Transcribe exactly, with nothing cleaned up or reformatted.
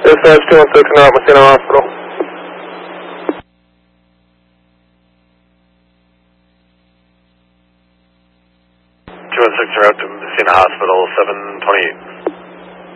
Dispatch two one six, now at Messina Hospital. two one six, route to Messina Hospital, seven twenty-eight.